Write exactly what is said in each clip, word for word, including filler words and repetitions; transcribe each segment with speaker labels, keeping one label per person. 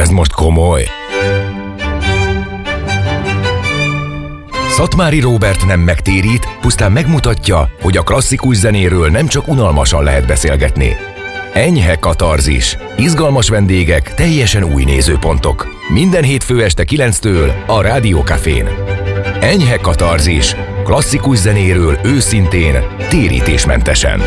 Speaker 1: Ez most komoly. Szatmári Róbert nem megtérít, pusztán megmutatja, hogy a klasszikus zenéről nem csak unalmasan lehet beszélgetni. Enyhe katarzis, izgalmas vendégek, teljesen új nézőpontok. Minden hétfő este kilenctől a Rádió Cafén. Enyhe katarzis, klasszikus zenéről őszintén, térítésmentesen.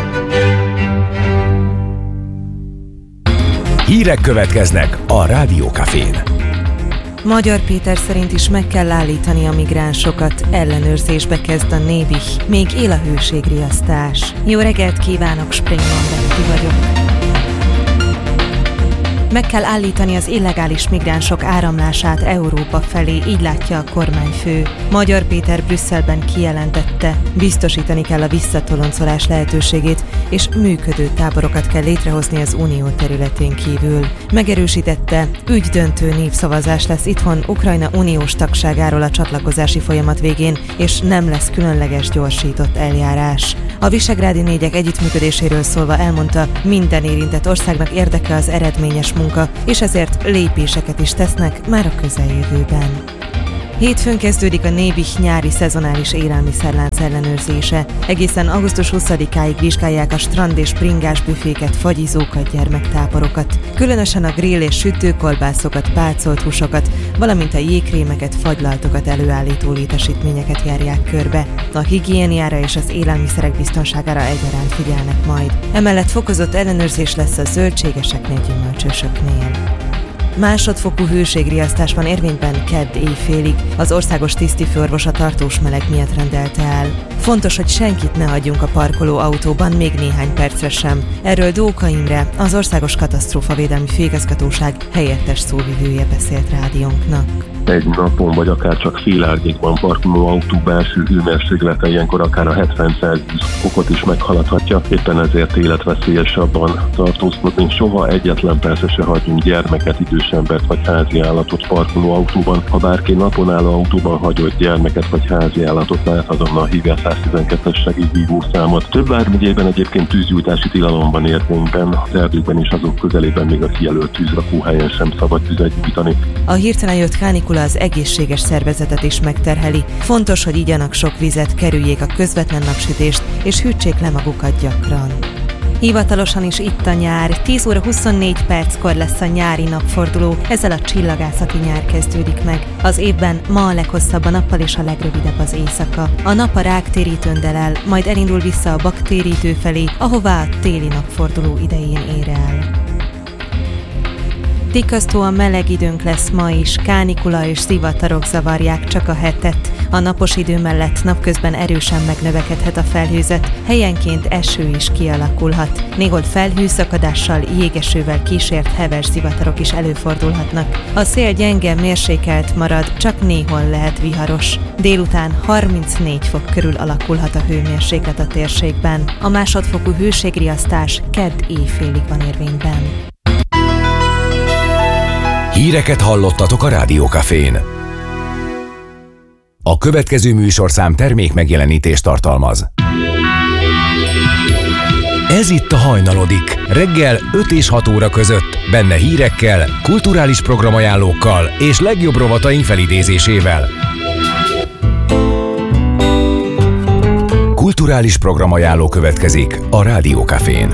Speaker 1: Hírek következnek a Rádió Cafén.
Speaker 2: Magyar Péter szerint is meg kell állítani a migránsokat, ellenőrzésbe kezd a Nébih, még él a hőségriasztás. Jó reggelt kívánok, Springman Betty vagyok. Meg kell állítani az illegális migránsok áramlását Európa felé, így látja a kormányfő. Magyar Péter Brüsszelben kijelentette, biztosítani kell a visszatoloncolás lehetőségét, és működő táborokat kell létrehozni az unió területén kívül. Megerősítette, ügydöntő népszavazás lesz itthon Ukrajna uniós tagságáról a csatlakozási folyamat végén, és nem lesz különleges gyorsított eljárás. A visegrádi négyek együttműködéséről szólva elmondta, minden érintett országnak érdeke az eredményes munka, és ezért lépéseket is tesznek már a közeljövőben. Hétfőn kezdődik a Nébih nyári szezonális élelmiszerlánc ellenőrzése. Egészen augusztus huszadikáig vizsgálják a strand- és bringás büféket, fagyizókat, gyermektáborokat. Különösen a grill- és sütőkolbászokat, pácolt húsokat, valamint a jégkrémeket, fagylaltokat előállító létesítményeket járják körbe. A higiéniára és az élelmiszerek biztonságára egyaránt figyelnek majd. Emellett fokozott ellenőrzés lesz a zöldségeseknél, gyümölcsösöknél. Másodfokú hőségriasztás van érvényben kedd éjfélig. Az országos tisztifőorvos a tartós meleg miatt rendelte el. Fontos, hogy senkit ne hagyjunk a parkoló autóban még néhány percre sem. Erről Dóka Imre, az Országos Katasztrófavédelmi Főigazgatóság helyettes szóvivője beszélt rádiónknak.
Speaker 3: Egy napon, vagy akár csak fél árnyékban parkoló autó belső hőmérséklete ilyenkor akár a hetven Celsius fokot is meghaladhatja, éppen ezért életveszélyesabban tartózkodni. Soha egyetlen persze se hagyjunk gyermeket, idősembert vagy házi állatot parkoló autóban. Ha bárki napon álló autóban hagyott gyermeket vagy házi állatot lát, azonnal hívja a száztizenkettes segélyhívó számot. Több vármegyében egyébként tűzgyújtási tilalom van érvényben, az erdőkben és azok közelében még a kijelölt tűzrakóhelyen sem szabad tüzet gyújtani.
Speaker 2: A hirtelen jött kánikula az egészséges szervezetet is megterheli. Fontos, hogy igyanak sok vizet, kerüljék a közvetlen napsütést, és hűtsék le magukat gyakran. Hivatalosan is itt a nyár. tíz óra huszonnégy perckor lesz a nyári napforduló, ezzel a csillagászati nyár kezdődik meg. Az évben ma a leghosszabb a nappal és a legrövidebb az éjszaka. A nap a ráktérítőn delel, majd elindul vissza a baktérítő felé, ahová a téli napforduló idején ér el. Tikasztóan meleg időnk lesz ma is, kánikula és zivatarok zavarják csak a hetet. A napos idő mellett napközben erősen megnövekedhet a felhőzet, helyenként eső is kialakulhat. Néhol felhőszakadással, jégesővel kísért heves zivatarok is előfordulhatnak. A szél gyenge, mérsékelt marad, csak néhol lehet viharos. Délután harmincnégy fok körül alakulhat a hőmérséklet a térségben. A másodfokú hőségriasztás kedd éjfélig van érvényben.
Speaker 1: Híreket hallottatok a Rádió Cafén. A következő műsorszám termék megjelenítést tartalmaz. Ez itt a Hajnalodik, reggel öt és hat óra között, benne hírekkel, kulturális programajánlókkal és legjobb rovataink felidézésével. Kulturális programajánló következik a Rádió Cafén.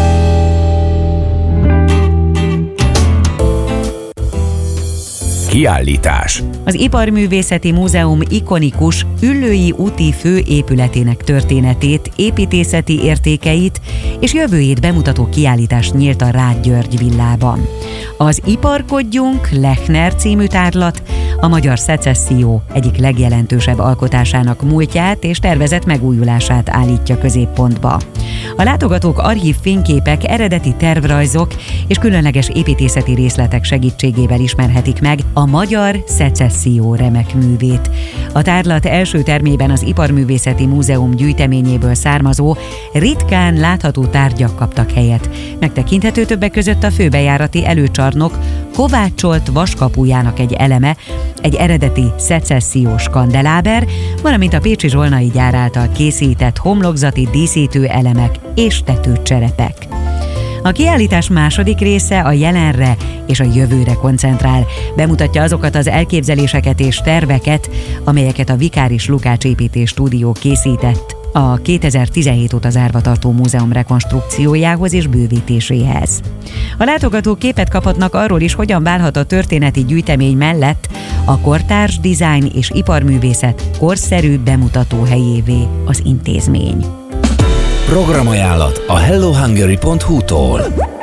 Speaker 1: Kiállítás.
Speaker 4: Az Iparművészeti Múzeum ikonikus Üllői úti főépületének történetét, építészeti értékeit és jövőjét bemutató kiállítás nyílt a Rád György villában. Az Iparkodjunk Lechner című tárlat a magyar szecesszió egyik legjelentősebb alkotásának múltját és tervezett megújulását állítja középpontba. A látogatók archív fényképek, eredeti tervrajzok és különleges építészeti részletek segítségével ismerhetik meg a magyar szecesszió remek művét. A tárlat első termében az Iparművészeti Múzeum gyűjteményéből származó, ritkán látható tárgyak kaptak helyet. Megtekinthető többek között a főbejárati előcsarnok kovácsolt vaskapujának egy eleme, egy eredeti szecessziós kandeláber, valamint a pécsi Zsolnai gyár által készített homlokzati díszítő elemek és tetőcserepek. A kiállítás második része a jelenre és a jövőre koncentrál. Bemutatja azokat az elképzeléseket és terveket, amelyeket a Vikáris Lukács építés stúdió készített a kétezer-tizenhét óta zárva tartó múzeum rekonstrukciójához és bővítéséhez. A látogatók képet kaphatnak arról is, hogyan válhat a történeti gyűjtemény mellett a kortárs dizájn és iparművészet korszerű bemutató helyévé az intézmény.
Speaker 5: Programajánlat a hello hungary pont hu-tól.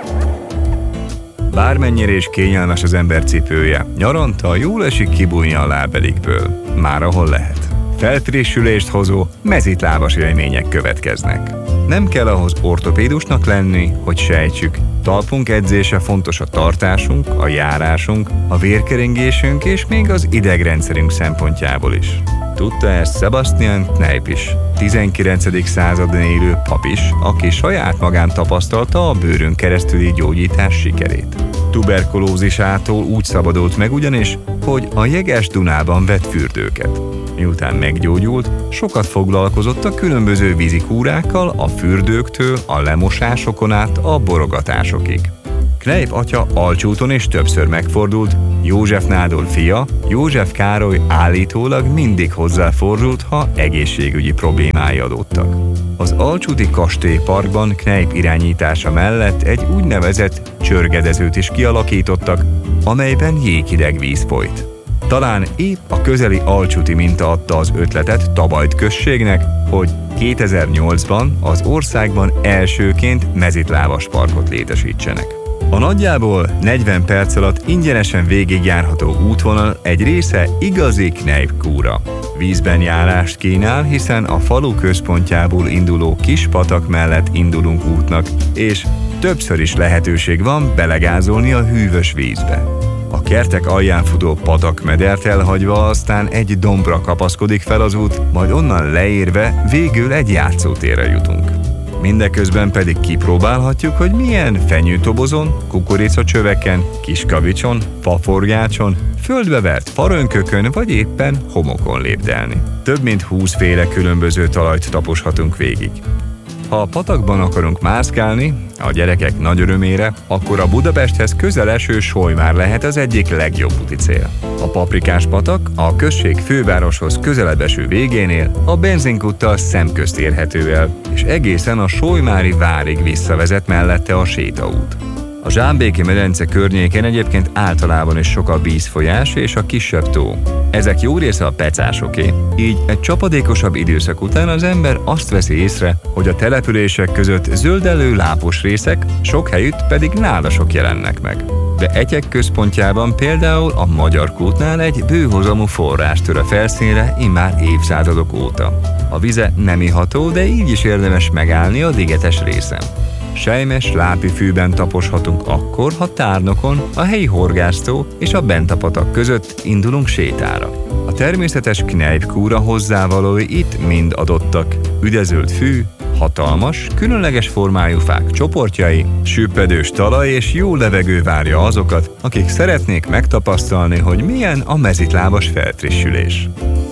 Speaker 6: Bármennyire is kényelmes az ember cipője, nyaranta jól esik kibújni a lábedikből, már ahol lehet. Felfrissülést hozó, mezitlábas élmények következnek. Nem kell ahhoz ortopédusnak lenni, hogy sejtsük, talpunk edzése fontos a tartásunk, a járásunk, a vérkeringésünk és még az idegrendszerünk szempontjából is. Tudta ezt Sebastian Kneipp is, tizenkilencedik században élő pap is, aki saját magán tapasztalta a bőrön keresztüli gyógyítás sikerét. Tuberkulózisától úgy szabadult meg ugyanis, hogy a jeges Dunában vett fürdőket. Miután meggyógyult, sokat foglalkozott a különböző vízikúrákkal, a fürdőktől, a lemosásokon át a borogatásokig. Kneipp atya Alcsúton is többször megfordult, József Nádor fia, József Károly állítólag mindig hozzáfordult, ha egészségügyi problémái adódtak. Az Alcsúti kastélyparkban Kneipp irányítása mellett egy úgynevezett csörgedezőt is kialakítottak, amelyben jéghideg víz folyt. Talán épp a közeli alcsúti minta adta az ötletet Tabajt községnek, hogy kétezer-nyolcban az országban elsőként mezitlábas parkot létesítsenek. A nagyjából negyven perc alatt ingyenesen végigjárható útvonal egy része igazi Kneipp kúra. Vízben járást kínál, hiszen a falu központjából induló kis patak mellett indulunk útnak, és többször is lehetőség van belegázolni a hűvös vízbe. A kertek alján futó patakmedert elhagyva aztán egy dombra kapaszkodik fel az út, majd onnan leérve végül egy játszótérre jutunk. Mindeközben pedig kipróbálhatjuk, hogy milyen fenyőtobozon, kukoricacsöveken, kiskavicson, faforgácson, földbevert farönkökön vagy éppen homokon lépdelni. Több mint húszféle különböző talajt taposhatunk végig. Ha a patakban akarunk mászkálni, a gyerekek nagy örömére, akkor a Budapesthez közel eső Solymár lehet az egyik legjobb úti cél. A Paprikás patak a község fővároshoz közelebb eső végénél a benzinkúttal szemközt érhető el, és egészen a solymári várig visszavezet mellette a sétaút. A Zsámbéki medence környékén egyébként általában is sok a vízfolyás és a kisebb tó. Ezek jó része a pecásoké, így egy csapadékosabb időszak után az ember azt veszi észre, hogy a települések között zöldellő lápos részek, sok helyütt pedig nálasok jelennek meg. De Etyek központjában például a Magyar kútnál egy bőhozamú forrás tör a felszínre immár évszázadok óta. A vize nem iható, de így is érdemes megállni a ligetes részen. Selymes lápifűben taposhatunk akkor, ha tárnokon, a helyi horgásztó és a bentapatak között indulunk sétára. A természetes Kneipp kúra hozzávalói itt mind adottak. Üdezölt fű, hatalmas, különleges formájú fák csoportjai, süppedős talaj és jó levegő várja azokat, akik szeretnék megtapasztalni, hogy milyen a mezitlábas felfrissülés.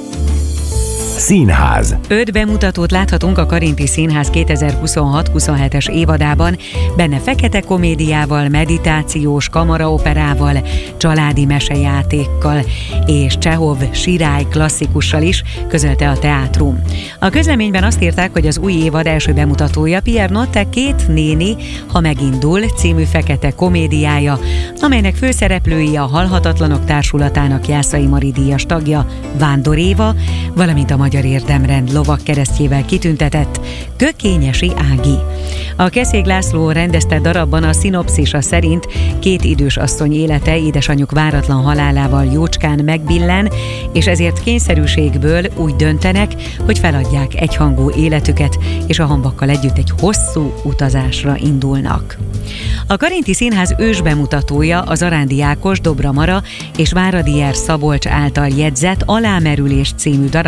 Speaker 1: Színház.
Speaker 4: Öt bemutatót láthatunk a Karinti Színház kétezer-huszonhat-huszonhetes évadában, benne fekete komédiával, meditációs kamaraoperával, családi mesejátékkal és Csehov Sirály klasszikussal is, közölte a teátrum. A közleményben azt írták, hogy az új évad első bemutatója Pierre Notte Két néni, ha megindul című fekete komédiája, amelynek főszereplői a Halhatatlanok Társulatának Jászai Mari díjas tagja, Vándor Éva, valamint a Magyar Érdemrend lovagkeresztjével kitüntetett Kökényesi Ági. A Keszég László rendezte darabban a szinopszisa szerint két idős asszony élete édesanyjuk váratlan halálával jócskán megbillen, és ezért kényszerűségből úgy döntenek, hogy feladják egyhangú életüket, és a hamvakkal együtt egy hosszú utazásra indulnak. A Karinti Színház ősbemutatója az Arándi Ákos, Dobra Mara és Váradi Er Szabolcs által jegyzett Alámerülés című darab,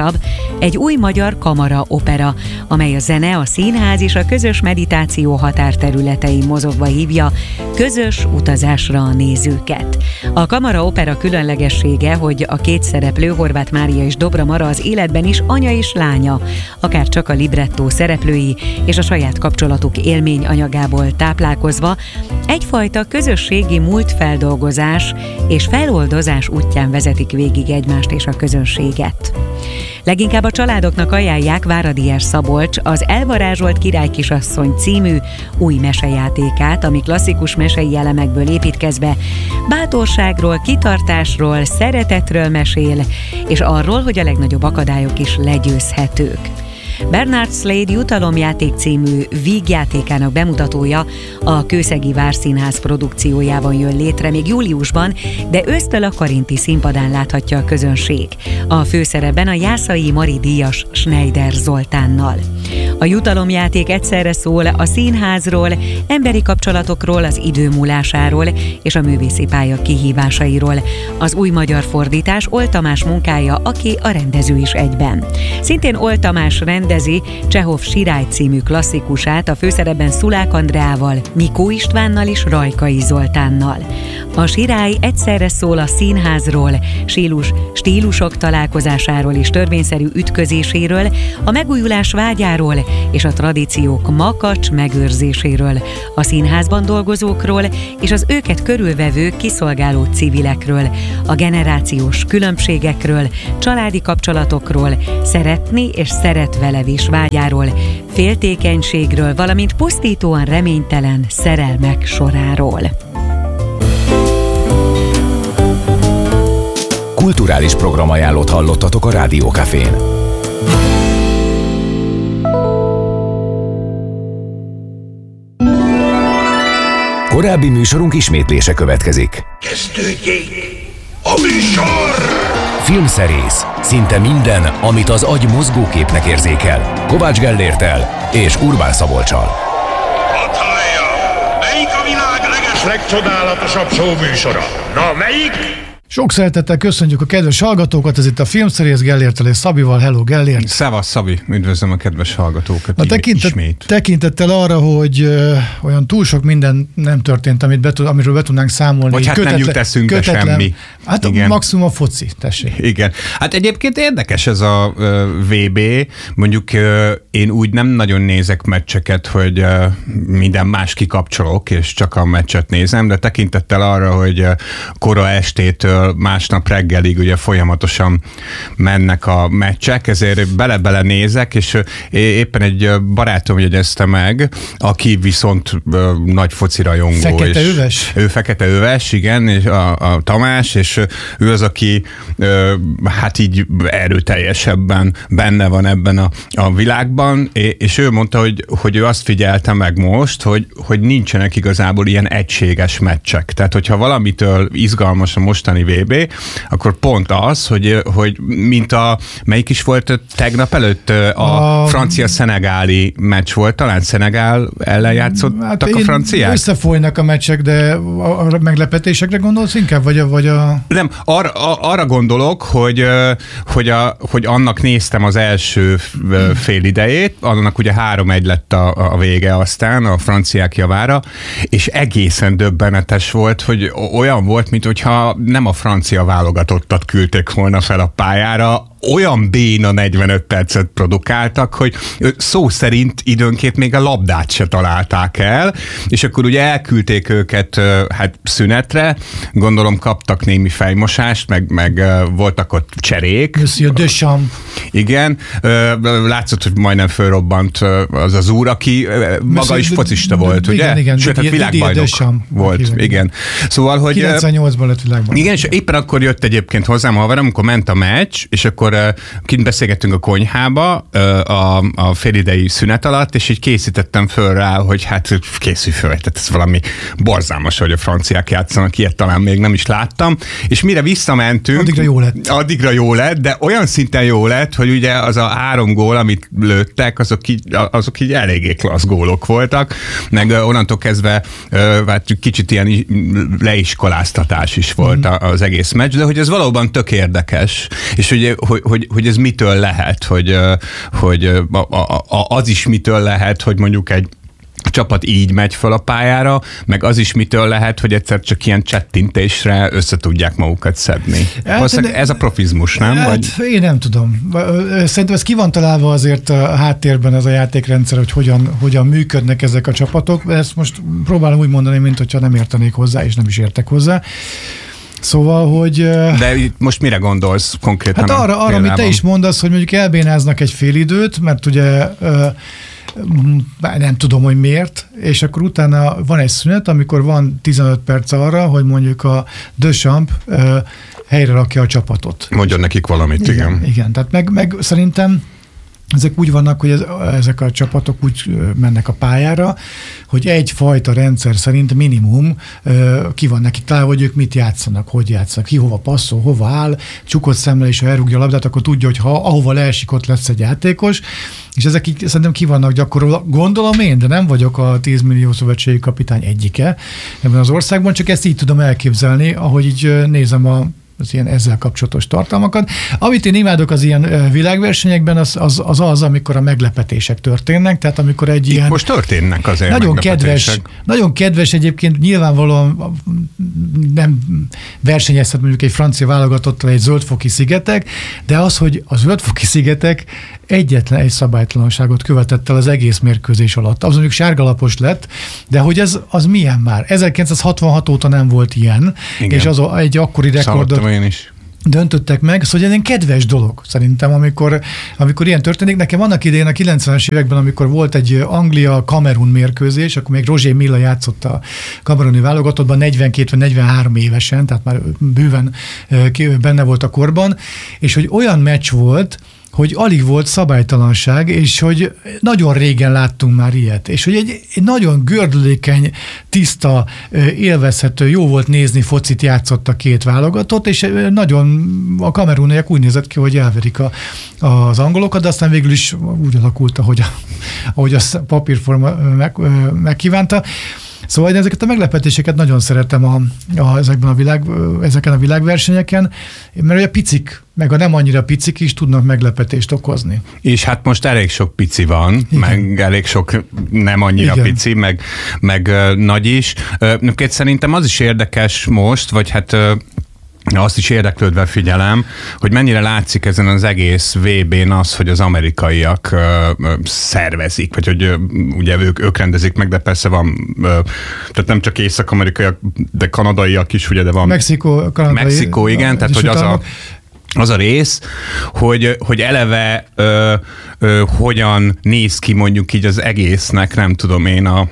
Speaker 4: egy új magyar kamara opera, amely a zene, a színház és a közös meditáció határterületein mozogva hívja közös utazásra a nézőket. A kamara opera különlegessége, hogy a két szereplő, Horváth Mária és Dobra Mara az életben is anya és lánya, akár csak a librettó szereplői és a saját kapcsolatuk élmény anyagából táplálkozva, egyfajta közösségi múltfeldolgozás és feloldozás útján vezetik végig egymást és a közönséget. Leginkább a családoknak ajánlják Váradi R. Szabolcs az Elvarázsolt királykisasszony című új mesejátékát, ami klasszikus mesei elemekből építkezve bátorságról, kitartásról, szeretetről mesél, és arról, hogy a legnagyobb akadályok is legyőzhetők. Bernard Slade Jutalomjáték című vígjátékának bemutatója a Kőszegi Várszínház produkciójában jön létre még júliusban, de ősztől a Karinti színpadán láthatja a közönség. A főszerepben a Jászai Mari díjas Schneider Zoltánnal. A jutalomjáték egyszerre szól a színházról, emberi kapcsolatokról, az idő múlásáról és a művészi pálya kihívásairól. Az új magyar fordítás Oll Tamás munkája, aki a rendező is egyben. Szintén Oll Tamás rendezi Csehov Sirály című klasszikusát a főszerepben Szulák Andreával, Mikó Istvánnal és Rajkai Zoltánnal. A Sirály egyszerre szól a színházról, stílus, stílusok találkozásáról és törvényszerű ütközéséről, a megújulás vágyáról és a tradíciók makacs megőrzéséről, a színházban dolgozókról és az őket körülvevő kiszolgáló civilekről, a generációs különbségekről, családi kapcsolatokról, szeretni és szeretvelevés vágyáról, féltékenységről, valamint pusztítóan reménytelen szerelmek soráról.
Speaker 1: Kulturális programajánlót hallottatok a Rádió Cafén. Korábbi műsorunk ismétlése következik.
Speaker 7: Kezdődjék a műsor!
Speaker 1: Filmszerész. Szinte minden, amit az agy mozgóképnek érzékel. Kovács Gellérttel és Urbán Szabolccsal.
Speaker 7: Hadd hallja! Melyik a világ leges legcsodálatosabb show műsora? Na, melyik?
Speaker 8: Sok szeretettel köszönjük a kedves hallgatókat, ez itt a Filmszerész Gellérttel és Szabival. Hello, Gellért!
Speaker 6: Szevasz, Szabi! Üdvözlöm a kedves hallgatókat.
Speaker 8: Na, tekintet,
Speaker 6: ismét.
Speaker 8: Tekintettel arra, hogy ö, olyan túl sok minden nem történt, amit be, amiről be tudnánk számolni.
Speaker 6: Vagy hát kötetlen, nem jut eszünkbe kötetlen, semmi.
Speaker 8: Hát igen. Maximum a foci, tessék.
Speaker 6: Igen. Hát egyébként érdekes ez a uh, vé bé. Mondjuk uh, én úgy nem nagyon nézek meccseket, hogy uh, minden más kikapcsolok, és csak a meccset nézem, de tekintettel arra, hogy uh, kora estétől másnap reggelig ugye folyamatosan mennek a meccsek, ezért bele-bele nézek, és éppen egy barátom jegyezte meg, aki viszont nagy foci rajongó.
Speaker 8: Fekete öves?
Speaker 6: Ő fekete öves, igen, és a, a Tamás, és ő az, aki hát így erőteljesebben benne van ebben a, a világban, és ő mondta, hogy, hogy ő azt figyelte meg most, hogy, hogy nincsenek igazából ilyen egységes meccsek. Tehát, hogyha valamitől izgalmas a mostani vé bé, akkor pont az, hogy, hogy mint a, melyik is volt tegnap előtt a, a francia-szenegáli meccs volt, talán Szenegál ellen játszottak hát a franciák?
Speaker 8: Összefolynak a meccsek, de a meglepetésekre gondolsz inkább, vagy a... Vagy a...
Speaker 6: Nem, ar, a, arra gondolok, hogy, hogy, a, hogy annak néztem az első fél idejét, annak ugye három egy lett a, a vége aztán a franciák javára, és egészen döbbenetes volt, hogy olyan volt, mint hogyha nem a francia válogatottat küldték volna fel a pályára, olyan béna negyvenöt percet produkáltak, hogy szó szerint időnként még a labdát se találták el, és akkor ugye elküldték őket hát szünetre, gondolom kaptak némi fejmosást, meg, meg voltak ott cserék.
Speaker 8: Monsieur Deschamps.
Speaker 6: Igen, látszott, hogy majdnem fölrobbant az az úr, aki maga Monsieur is focista de, volt, de, ugye?
Speaker 8: Igen, igen.
Speaker 6: Sőt, hát világbajnok volt, igen. igen. Szóval, hogy...
Speaker 8: kilencvennyolcban lett világbajnok.
Speaker 6: Igen, és éppen akkor jött egyébként hozzám haverom, amikor ment a meccs, és akkor kint beszélgettünk a konyhába a, a félidei szünet alatt, és így készítettem föl rá, hogy hát készülj föl, tehát ez valami borzalmas, hogy a franciák játszanak, ilyet talán még nem is láttam, és mire visszamentünk...
Speaker 8: Addigra jó lett.
Speaker 6: Addigra jó lett, de olyan szinten jó lett, hogy ugye az a három gól, amit lőttek, azok így, azok így eléggé klassz gólok voltak, meg onnantól kezdve hát kicsit ilyen leiskoláztatás is volt mm. az egész meccs, de hogy ez valóban tök érdekes, és ugye, hogy
Speaker 9: hogy, hogy, hogy ez mitől lehet, hogy, hogy a, a, a, az is mitől lehet, hogy mondjuk egy a csapat így megy fel a pályára, meg az is mitől lehet, hogy egyszer csak ilyen csettintésre össze tudják magukat szedni. Hát, ez a profizmus, nem?
Speaker 8: Hát, vagy? Én nem tudom. Szerintem ez ki van találva azért a háttérben ez a játékrendszer, hogy hogyan, hogyan működnek ezek a csapatok. Ezt most próbálom úgy mondani, mint hogyha nem értenék hozzá, és nem is értek hozzá. Szóval, hogy...
Speaker 9: De most mire gondolsz konkrétan?
Speaker 8: Hát arra, arra amit te is mondasz, hogy mondjuk elbénáznak egy fél időt, mert ugye nem tudom, hogy miért, és akkor utána van egy szünet, amikor van tizenöt perc arra, hogy mondjuk a Deschamps helyre rakja a csapatot.
Speaker 9: Mondjon nekik valamit, igen.
Speaker 8: Igen, igen. Tehát meg, meg szerintem ezek úgy vannak, hogy ez, ezek a csapatok úgy mennek a pályára, hogy egyfajta rendszer szerint minimum ki van nekik találva, hogy ők mit játszanak, hogy játszanak, ki hova passzol, hova áll, csukott szemmel és ha elrúgja a labdát, akkor tudja, hogy ha ahova leesik, ott lesz egy játékos, és ezek így szerintem ki vannak gyakorolva. Gondolom én, de nem vagyok a tíz millió szövetségi kapitány egyike ebben az országban, csak ezt így tudom elképzelni, ahogy így nézem a az ilyen ezzel kapcsolatos tartalmakat. Amit én imádok az ilyen világversenyekben, az az, az, az amikor a meglepetések történnek, tehát amikor egy
Speaker 9: Itt
Speaker 8: ilyen...
Speaker 9: most történnek azért
Speaker 8: nagyon kedves, nagyon kedves egyébként, nyilvánvalóan nem versenyezhet mondjuk egy francia válogatottal egy zöldfoki szigetek, de az, hogy a zöldfoki szigetek egyetlen egy szabálytalanságot követett el az egész mérkőzés alatt. Az mondjuk sárgalapos lett, de hogy ez az milyen már? ezerkilencszázhatvanhat óta nem volt ilyen, igen. És az egy akkori rekordot
Speaker 9: én is.
Speaker 8: döntöttek meg, szóval ez egy kedves dolog szerintem, amikor, amikor ilyen történik. Nekem annak idején a kilencvenes években, amikor volt egy Anglia-Kamerun mérkőzés, akkor még Roger Milla játszott a kameruni válogatottban negyvenkét vagy negyvenhárom évesen, tehát már bőven benne volt a korban, és hogy olyan meccs volt, hogy alig volt szabálytalanság, és hogy nagyon régen láttunk már ilyet, és hogy egy, egy nagyon gördülékeny, tiszta, élvezhető, jó volt nézni focit játszott a két válogatott, és nagyon a kameruniak úgy nézett ki, hogy elverik a, az angolokat, de aztán végül is úgy alakult, ahogy a, ahogy a papírforma meg, megkívánta. Szóval ezeket a meglepetéseket nagyon szeretem a, a, ezekben a világ, ezeken a világversenyeken, mert a picik, meg a nem annyira picik is tudnak meglepetést okozni.
Speaker 9: És hát most elég sok pici van, igen. Meg elég sok nem annyira igen. pici, meg, meg uh, nagy is. Uh, szerintem az is érdekes most, vagy hát uh, azt is érdeklődve figyelem, hogy mennyire látszik ezen az egész vé bén az, hogy az amerikaiak ö, ö, szervezik, vagy hogy ö, ugye ők, ők rendezik meg, de persze van, ö, tehát nem csak észak-amerikaiak, de kanadaiak is, ugye, de van
Speaker 8: Mexikó, kanadai,
Speaker 9: Mexikó, igen, tehát hogy az a az a rész, hogy, hogy eleve ö, ö, hogyan néz ki mondjuk így az egésznek, nem tudom én, a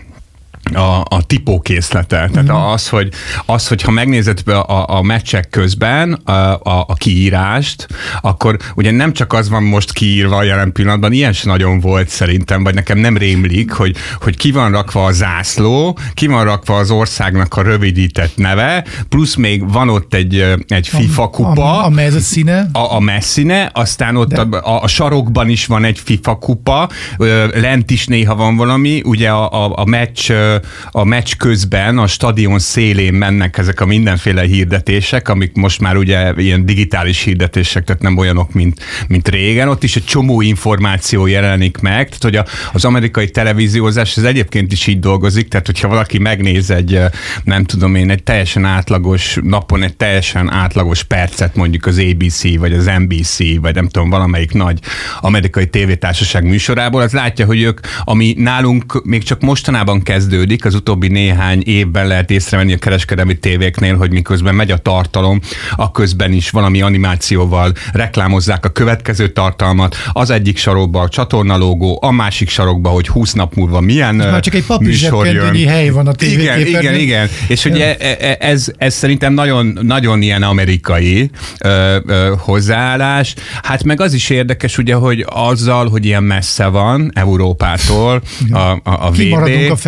Speaker 9: A, a tipókészlete. Tehát mm. az, hogy, az, hogy ha megnézed a, a meccsek közben a, a, a kiírást, akkor ugye nem csak az van most kiírva a jelen pillanatban, ilyen sem nagyon volt szerintem, vagy nekem nem rémlik, hogy, hogy ki van rakva a zászló, ki van rakva az országnak a rövidített neve, plusz még van ott egy, egy FIFA kupa.
Speaker 8: A, a mez színe.
Speaker 9: A, a mez színe, aztán ott a, a, a sarokban is van egy FIFA kupa, lent is néha van valami, ugye a, a, a meccs a meccs közben a stadion szélén mennek ezek a mindenféle hirdetések, amik most már ugye ilyen digitális hirdetések, tehát nem olyanok, mint, mint régen. Ott is egy csomó információ jelenik meg, tehát hogy a, az amerikai televíziózás ez egyébként is így dolgozik, tehát hogyha valaki megnéz egy, nem tudom én, egy teljesen átlagos napon, egy teljesen átlagos percet mondjuk az á bé cé, vagy az en bé cé, vagy nem tudom, valamelyik nagy amerikai tévétársaság műsorából, az látja, hogy ők, ami nálunk még csak mostanában kezdődik, az utóbbi néhány évben lehet észrevenni a kereskedelmi tévéknél, hogy miközben megy a tartalom, akközben is valami animációval reklámozzák a következő tartalmat, az egyik sarokba a csatornalógó, a másik sarokba, hogy húsz nap múlva milyen műsor jön. Már
Speaker 8: csak egy papírzsebkendőnyi hely van a tévéképernyőn.
Speaker 9: Igen, igen, igen. És ugye ez, ez szerintem nagyon, nagyon ilyen amerikai ö, ö, hozzáállás. Hát meg az is érdekes, ugye, hogy azzal, hogy ilyen messze van Európától a, a, a vé bé.
Speaker 8: Kimaradunk a feléből.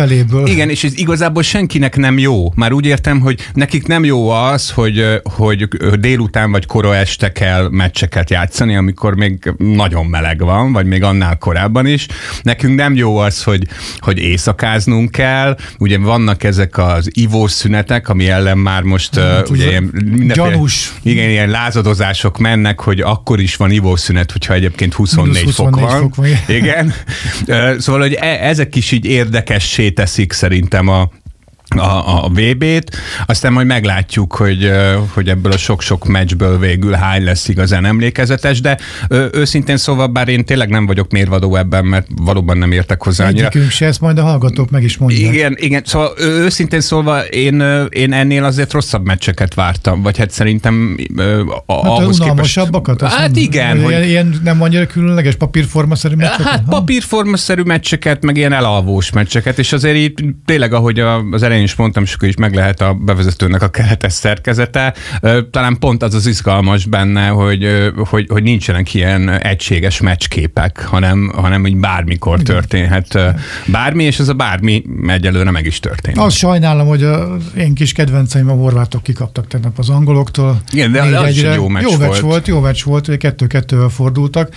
Speaker 9: Igen, és ez igazából senkinek nem jó. Már úgy értem, hogy nekik nem jó az, hogy, hogy délután vagy kora este kell meccseket játszani, amikor még nagyon meleg van, vagy még annál korábban is. Nekünk nem jó az, hogy, hogy éjszakáznunk kell. Ugye vannak ezek az ivós szünetek, ami ellen már most hát, uh, ugye ilyen
Speaker 8: gyanús.
Speaker 9: Igen, ilyen lázadozások mennek, hogy akkor is van ivószünet, hogyha egyébként huszonnégy fok van.
Speaker 8: Fok van.
Speaker 9: Igen. Szóval, hogy ezek is így érdekessé teszik szerintem a a, a vé bét, aztán majd meglátjuk, hogy, hogy ebből a sok-sok meccsből végül hány lesz igazán emlékezetes, de őszintén szóval, bár én tényleg nem vagyok mérvadó ebben, mert valóban nem értek hozzá annyira.
Speaker 8: Egyikünk se, ezt majd a hallgatók meg is mondják.
Speaker 9: Igen, igen, szóval őszintén szólva én, én ennél azért rosszabb meccseket vártam, vagy hát szerintem a,
Speaker 8: hát
Speaker 9: ahhoz
Speaker 8: unalmasabbakat?
Speaker 9: képest... Hát
Speaker 8: nem,
Speaker 9: igen.
Speaker 8: Ilyen,
Speaker 9: hogy...
Speaker 8: ilyen nem annyira különleges papírformaszerű meccseket?
Speaker 9: Hát papírformaszerű meccseket, meg ilyen elalvós meccseket, és azért így tényleg, ahogy az elején is mondtam, és akkor is meg lehet a bevezetőnek a keretes szerkezete. Talán pont az az izgalmas benne, hogy, hogy, hogy nincsenek ilyen egységes meccsképek, hanem, hanem így bármikor történhet bármi, és ez a bármi egyelőre meg is történt.
Speaker 8: Azt sajnálom, hogy az én kis kedvenceim, a horvátok kikaptak tegnap az angoloktól.
Speaker 9: Igen, de az is jó meccs
Speaker 8: jó
Speaker 9: volt.
Speaker 8: volt. Jó meccs volt, hogy kettő-kettővel fordultak.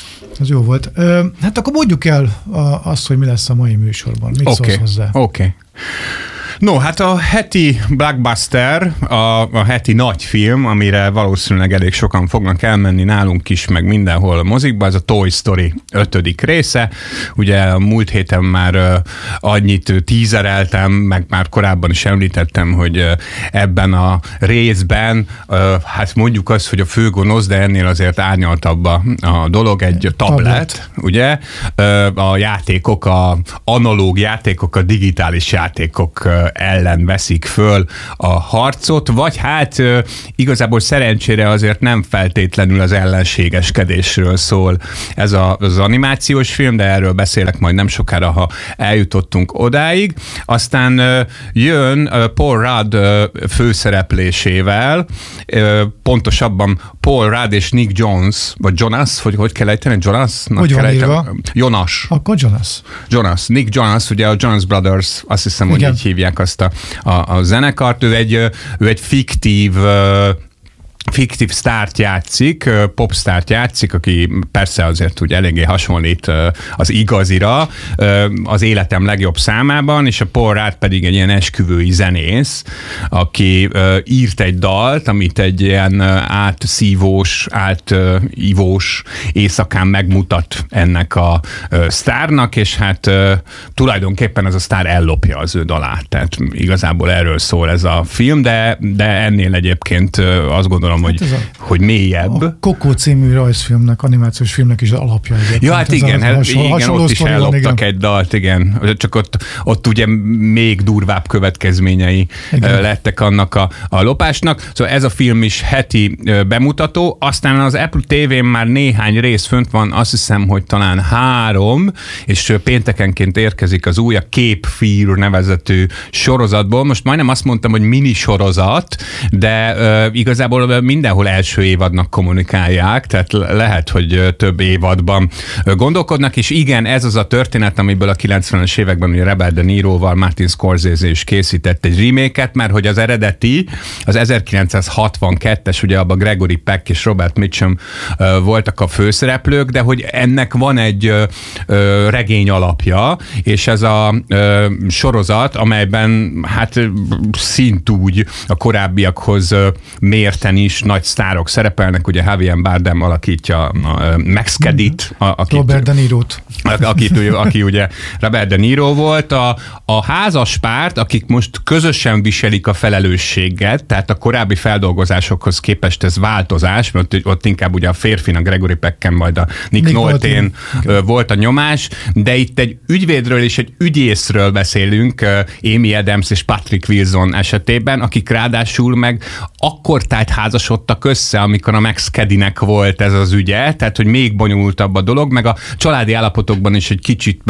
Speaker 8: Ez jó volt. Hát akkor mondjuk el azt, hogy mi lesz a mai műsorban. Mit
Speaker 9: okay.
Speaker 8: szólsz hozzá?
Speaker 9: Oké. Okay. No, hát a heti blockbuster, a, a heti nagy film, amire valószínűleg elég sokan fognak elmenni nálunk is, meg mindenhol a mozikba, ez a Toy Story ötödik része. Ugye a múlt héten már uh, annyit tízereltem, meg már korábban is említettem, hogy uh, ebben a részben, uh, hát mondjuk azt, hogy a főgonosz, de ennél azért árnyaltabb a, a dolog, egy tablet, tablet. ugye? Uh, a játékok, a analóg játékok, a digitális játékok uh, ellen veszik föl a harcot, vagy hát igazából szerencsére azért nem feltétlenül az ellenségeskedésről szól ez a, az animációs film, de erről beszélek majd nem sokára, ha eljutottunk odáig. Aztán jön Paul Rudd főszereplésével, pontosabban Paul Rudd és Nick Jonas, vagy Jonas, hogy hogy kell ejteni? Jonas?
Speaker 8: Hogy van írva?
Speaker 9: Jonas.
Speaker 8: Akkor Jonas.
Speaker 9: Jonas. Nick Jonas, ugye a Jonas Brothers, azt hiszem, igen, hogy így hívják azt a, a, a zenekart. Ő egy, ő egy fiktív fiktív sztárt játszik, popsztárt játszik, aki persze azért úgy eléggé hasonlít az igazira az életem legjobb számában, és a Paul Rudd pedig egy ilyen esküvői zenész, aki írt egy dalt, amit egy ilyen átszívós, átívós éjszakán megmutat ennek a sztárnak, és hát tulajdonképpen ez a sztár ellopja az ő dalát. Tehát igazából erről szól ez a film, de, de ennél egyébként azt gondolom, hogy, hát a, hogy mélyebb.
Speaker 8: A Coco című rajzfilmnek, animációs filmnek is alapja.
Speaker 9: Ja, hát igen, hát hasonló, igen ott is elloptak van, egy dalt, igen. Csak ott, ott ugye még durvább következményei igen. lettek annak a, a lopásnak. Szóval ez a film is heti bemutató. Aztán az Apple té vén már néhány rész fönt van, azt hiszem, hogy talán három, és péntekenként érkezik az új, a Cape Fear nevezetű sorozatból. Most majdnem azt mondtam, hogy mini sorozat, de uh, igazából mindenhol első évadnak kommunikálják, tehát lehet, hogy több évadban gondolkodnak, és igen, ez az a történet, amiből a kilencvenes években ugye Robert De Niroval Martin Scorsese is készített egy remake-et, mert hogy az eredeti, az ezerkilencszázhatvankettes, ugye abban Gregory Peck és Robert Mitchum voltak a főszereplők, de hogy ennek van egy regény alapja, és ez a sorozat, amelyben hát szintúgy a korábbiakhoz mérten is nagy sztárok szerepelnek, ugye Javier Bardem alakítja a Max Kedit,
Speaker 8: Robert De Nirót.
Speaker 9: Aki, aki ugye Robert De Niro volt, a, a házas párt, akik most közösen viselik a felelősséget, tehát a korábbi feldolgozásokhoz képest ez változás, mert ott, ott inkább ugye a férfinak, Gregory Pecken, majd a Nick, Nick Nolte volt a nyomás, de itt egy ügyvédről és egy ügyészről beszélünk, Amy Adams és Patrick Wilson esetében, akik ráadásul meg akkor tehát házasodtak össze, amikor a Max Kedinek volt ez az ügye, tehát hogy még bonyolultabb a dolog, meg a családi állapotokban is egy kicsit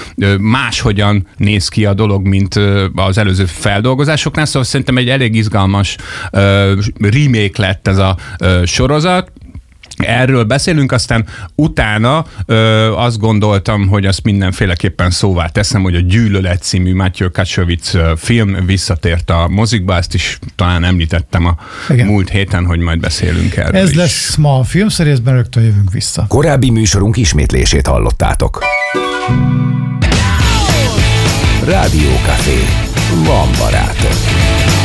Speaker 9: máshogyan néz ki a dolog, mint az előző feldolgozásoknál, szóval szerintem egy elég izgalmas remake lett ez a sorozat. Erről beszélünk, aztán utána ö, azt gondoltam, hogy azt mindenféleképpen szóvá teszem, hogy a Gyűlölet című Matthew Kassovitz film visszatért a mozikba, ezt is talán említettem a Igen. múlt héten, hogy majd beszélünk erről
Speaker 8: Ez
Speaker 9: is.
Speaker 8: lesz ma a filmszerészben, rögtön jövünk vissza.
Speaker 1: Korábbi műsorunk ismétlését hallottátok. Rádió Café. Van barátok.